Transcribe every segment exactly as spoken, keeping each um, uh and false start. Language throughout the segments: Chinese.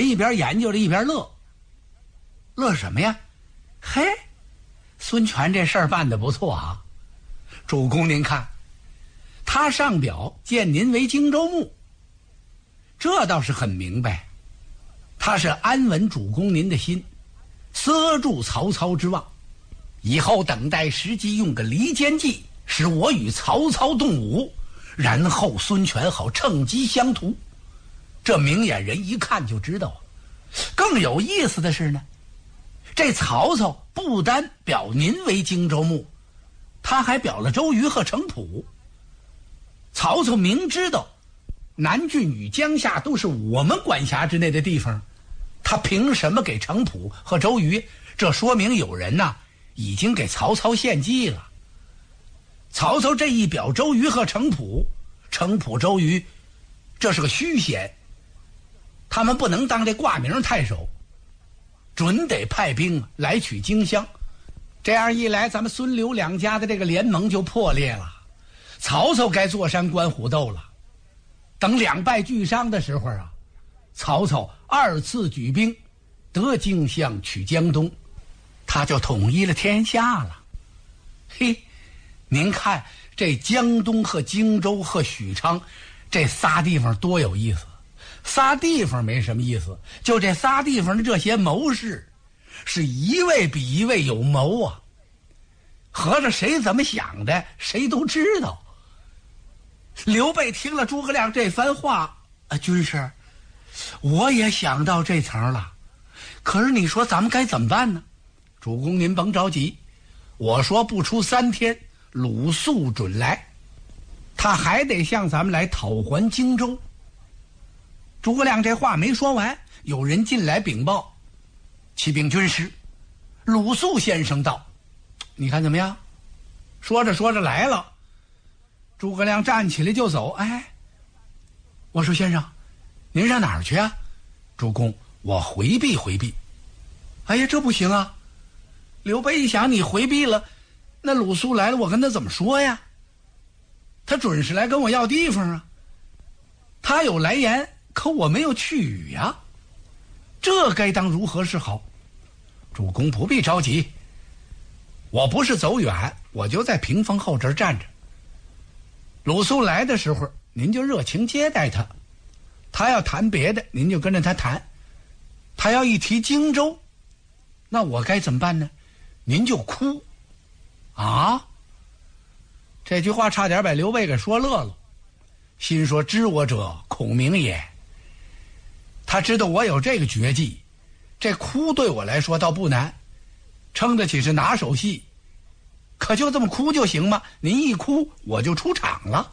一边研究着一边乐。乐什么呀？嘿，孙权这事儿办得不错啊！主公您看，他上表见您为荆州牧，这倒是很明白，他是安稳主公您的心，塞住曹操之望，以后等待时机用个离间计，使我与曹操动武，然后孙权好趁机相图。这明眼人一看就知道。更有意思的是呢，这曹操不单表您为荆州牧，他还表了周瑜和程普。曹操明知道南郡与江夏都是我们管辖之内的地方，他凭什么给程普和周瑜？这说明有人呐、啊、已经给曹操献计了。曹操这一表周瑜和程普，程普周瑜这是个虚衔，他们不能当这挂名太守，准得派兵来取荆襄。这样一来，咱们孙刘两家的这个联盟就破裂了，曹操该坐山观虎斗了。等两败俱伤的时候啊，曹操二次举兵得荆襄取江东，他就统一了天下了。嘿，您看这江东和荆州和许昌这仨地方多有意思。仨地方没什么意思，就这仨地方的这些谋士是一位比一位有谋啊，合着谁怎么想的谁都知道。刘备听了诸葛亮这番话啊，军师，我也想到这层了，可是你说咱们该怎么办呢？主公您甭着急，我说不出三天鲁肃准来，他还得向咱们来讨还荆州。诸葛亮这话没说完，有人进来禀报，启禀军师，鲁肃先生到，你看怎么样？说着说着来了。诸葛亮站起来就走。哎，我说先生，您上哪儿去啊？主公，我回避回避。哎呀，这不行啊！刘备一想，你回避了，那鲁肃来了，我跟他怎么说呀？他准是来跟我要地方啊。他有来言，可我没有去语呀，这该当如何是好？主公不必着急，我不是走远，我就在屏风后这儿站着。鲁肃来的时候，您就热情接待他，他要谈别的，您就跟着他谈。他要一提荆州，那我该怎么办呢？您就哭啊！这句话差点把刘备给说乐了，心说知我者孔明也。他知道我有这个绝技，这哭对我来说倒不难，撑得起是拿手戏。可就这么哭就行吗？您一哭我就出场了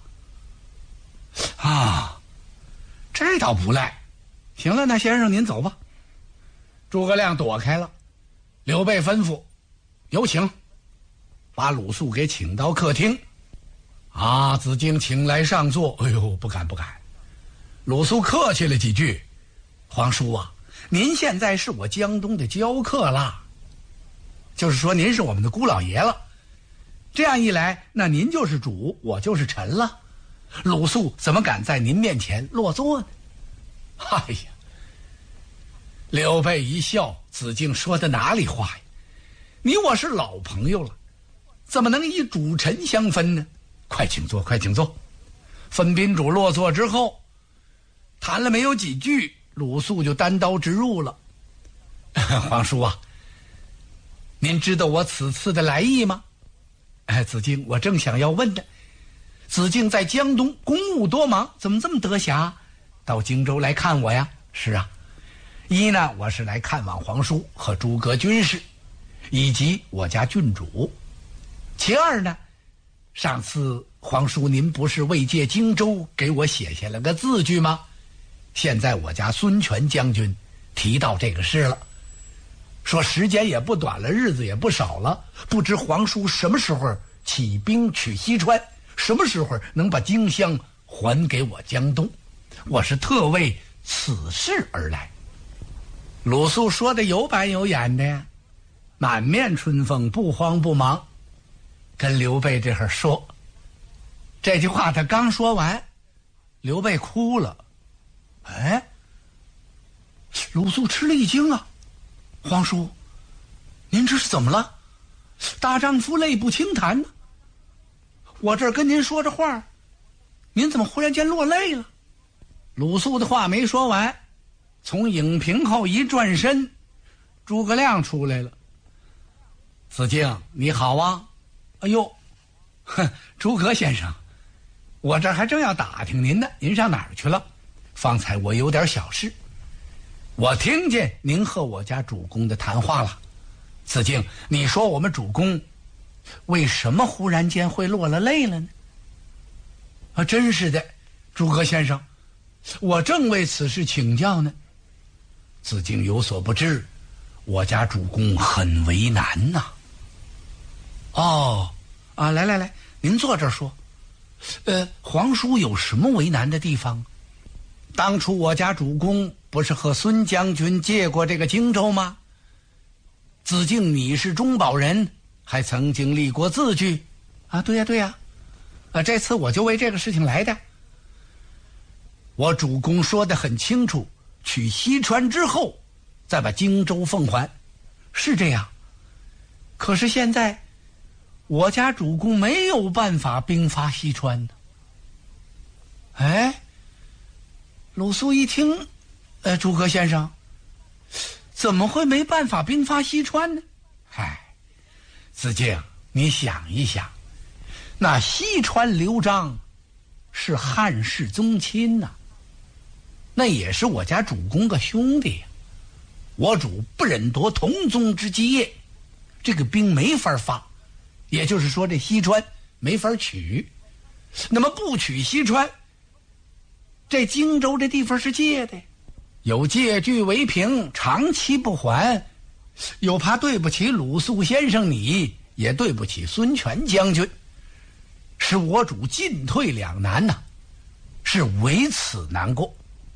啊，这倒不赖。行了，那先生您走吧。诸葛亮躲开了。刘备吩咐有请，把鲁肃给请到客厅。啊，子敬请来上座。哎呦，不敢不敢。鲁肃客气了几句，皇叔啊，您现在是我江东的交客啦，就是说您是我们的姑老爷了。这样一来，那您就是主，我就是臣了。鲁肃怎么敢在您面前落座呢？哎呀，刘备一笑，子敬说的哪里话呀？你我是老朋友了，怎么能以主臣相分呢？快请坐，快请坐。分宾主落座之后，谈了没有几句，鲁肃就单刀直入了。皇叔啊，您知道我此次的来意吗？哎，子敬，我正想要问呢。子敬在江东公务多忙，怎么这么得暇到荆州来看我呀？是啊，一呢，我是来看望皇叔和诸葛军师以及我家郡主。其二呢，上次皇叔您不是为借荆州给我写下了个字据吗？现在我家孙权将军提到这个事了，说时间也不短了，日子也不少了，不知皇叔什么时候起兵取西川，什么时候能把荆襄还给我江东，我是特为此事而来。鲁肃说的有板有眼的呀，满面春风，不慌不忙，跟刘备这会儿说。这句话他刚说完，刘备哭了。哎， 鲁肃吃了一惊啊，皇叔，您这是怎么了？大丈夫泪不轻弹呢。我这儿跟您说着话，您怎么忽然间落泪了？鲁肃的话没说完，从影屏后一转身，诸葛亮出来了。子敬你好啊。哎呦，哼，诸葛先生，我这还正要打听您呢，您上哪儿去了？方才我有点小事，我听见您和我家主公的谈话了。子敬，你说我们主公为什么忽然间会落了泪了呢？啊，真是的，诸葛先生，我正为此事请教呢。子敬有所不知，我家主公很为难呐、啊。哦，啊，来来来，您坐这儿说。呃，皇叔有什么为难的地方？当初我家主公不是和孙将军借过这个荆州吗？子敬你是中保人，还曾经立过字据啊？对呀对呀，啊，这次我就为这个事情来的。我主公说得很清楚，取西川之后再把荆州奉还，是这样。可是现在我家主公没有办法兵发西川呢。哎，鲁肃一听，呃，诸葛先生，怎么会没办法兵发西川呢？嗨，子敬，你想一想，那西川刘璋是汉室宗亲呐、啊，那也是我家主公个兄弟呀、啊。我主不忍夺同宗之基业，这个兵没法发，也就是说这西川没法取。那么不取西川，这荆州这地方是借的，有借据为凭，长期不还，又怕对不起鲁肃先生你，也对不起孙权将军，使我主进退两难呐、啊，是为此难过。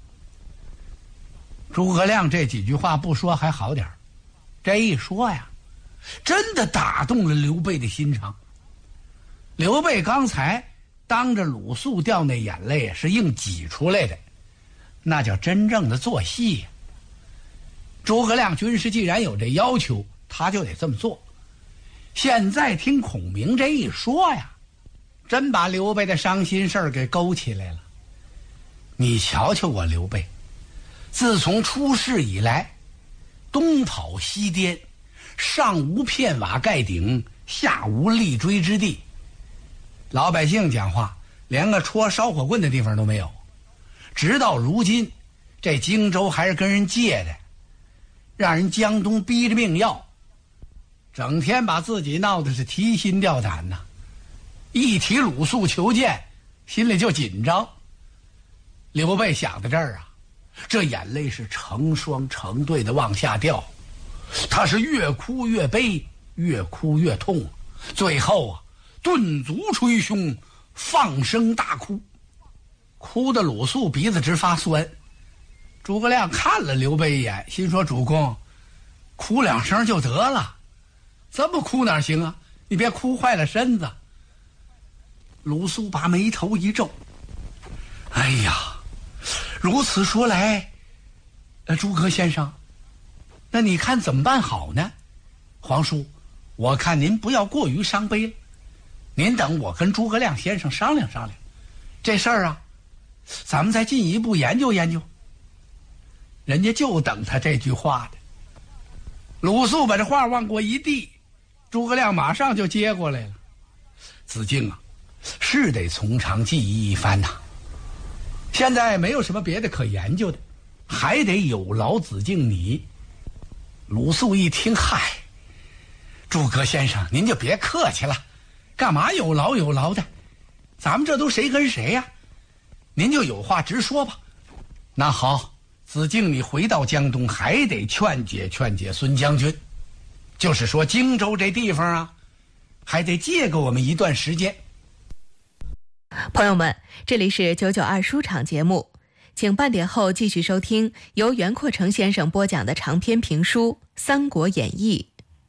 诸葛亮这几句话不说还好点，这一说呀，真的打动了刘备的心肠。刘备刚才当着鲁肃掉那眼泪是硬挤出来的，那叫真正的做戏呀。诸葛亮军师既然有这要求，他就得这么做。现在听孔明这一说呀，真把刘备的伤心事儿给勾起来了。你瞧瞧我刘备，自从出世以来，东跑西颠，上无片瓦盖顶，下无立锥之地，老百姓讲话连个戳烧火棍的地方都没有。直到如今，这荆州还是跟人借的，让人江东逼着命要，整天把自己闹得是提心吊胆呐、啊。一提鲁肃求见，心里就紧张。刘备想到这儿啊，这眼泪是成双成对的往下掉，他是越哭越悲，越哭越痛，最后啊，顿足捶胸，放声大哭，哭得鲁肃鼻子直发酸。诸葛亮看了刘备一眼，心说：主公，哭两声就得了，这么哭哪行啊？你别哭坏了身子。鲁肃把眉头一皱，哎呀，如此说来，呃，诸葛先生，那你看怎么办好呢？皇叔，我看您不要过于伤悲了，您等我跟诸葛亮先生商量商量，这事儿啊，咱们再进一步研究研究。人家就等他这句话的。鲁肃把这话往过一递，诸葛亮马上就接过来了。子敬啊，是得从长计议一番呐、啊。现在没有什么别的可研究的，还得有劳子敬你。鲁肃一听，嗨，诸葛先生您就别客气了，干嘛有劳有劳的？咱们这都谁跟谁呀、啊？您就有话直说吧。那好，子敬你回到江东，还得劝解劝解孙将军，就是说荆州这地方啊，还得借给我们一段时间。 朋友们，这里是九九二书场节目，请半点后继续收听由袁阔成先生播讲的长篇评书《三国演义》。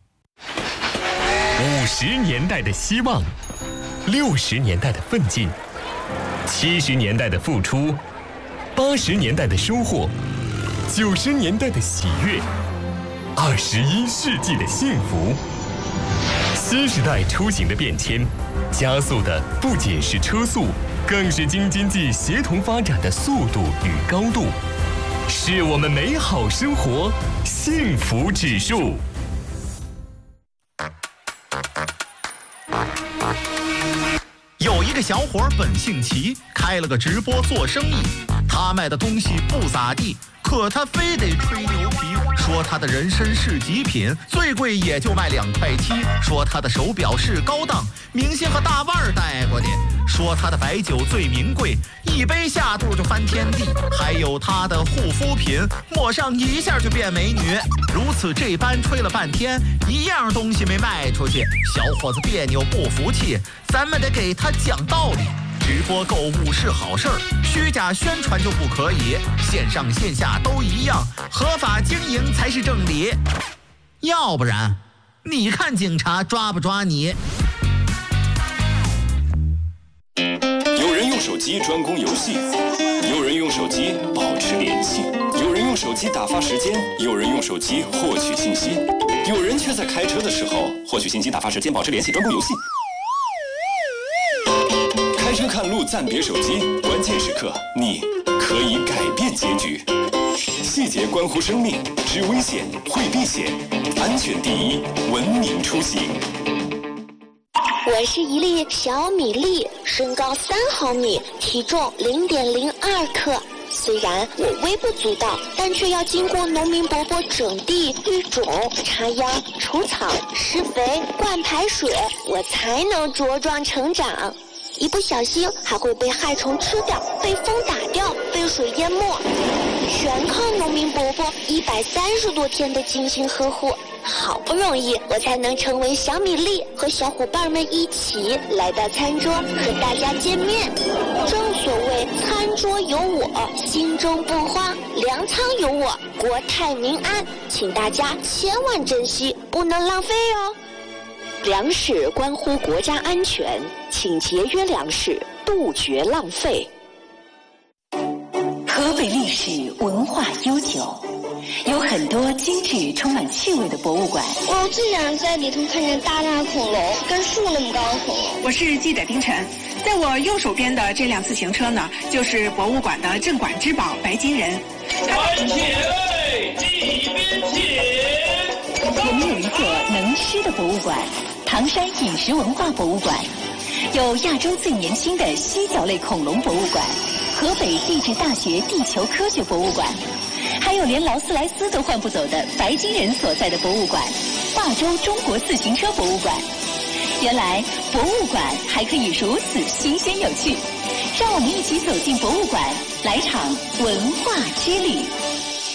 五十年代的希望，六十年代的奋进，七十年代的付出，八十年代的收获， 九十年代的喜悦，二十一世纪的幸福。新时代出行的变迁，加速的不仅是车速，更是京津冀协同发展的速度与高度，是我们美好生活幸福指数。 有一个小伙本姓齐，开了个直播做生意。他卖的东西不咋地，可他非得吹牛皮，说他的人参是极品，最贵也就卖两块七。说他的手表是高档，明星和大腕儿戴过的。说他的白酒最名贵，一杯下肚就翻天地。还有他的护肤品，抹上一下就变美女。如此这般吹了半天，一样东西没卖出去。小伙子别扭不服气，咱们得给他讲道理。直播购物是好事儿，虚假宣传就不可以，线上线下都一样，合法经营才是正理。要不然，你看警察抓不抓你？ 有人用手机专攻游戏，有人用手机保持联系，有人用手机打发时间，有人用手机获取信息，有人却在开车的时候获取信息、打发时间、保持联系、专攻游戏。开车看路暂别手机，关键时刻你可以改变结局。细节关乎生命，知危险会避险，安全第一，文明出行。 我是一粒小米粒，身高三毫米，体重零点零二克。虽然我微不足道，但却要经过农民伯伯整地、育种、插秧、除草、施肥、灌排水，我才能茁壮成长。一不小心还会被害虫吃掉，被风打掉，被水淹没，全靠农民伯伯一百三十多天的精心呵护。好不容易我才能成为小米粒，和小伙伴们一起来到餐桌和大家见面。正所谓餐桌有我，心中不慌；粮仓有我，国泰民安。请大家千万珍惜，不能浪费哦。粮食关乎国家安全，请节约粮食，杜绝浪费。 河北历史文化悠久，有很多精致充满趣味的博物馆。 我最想在里头看见大大恐龙，跟树那么高的恐龙。 我是记者丁晨，在我右手边的这辆自行车呢，就是博物馆的镇馆之宝白金人。 团起来，一边起。 我们有一座能吃的博物馆——唐山饮食文化博物馆，有亚洲最年轻的犀角类恐龙博物馆，河北地质大学地球科学博物馆，还有连劳斯莱斯都换不走的白金人所在的博物馆——霸州中国自行车博物馆。原来博物馆还可以如此新鲜有趣，让我们一起走进博物馆，来场文化之旅。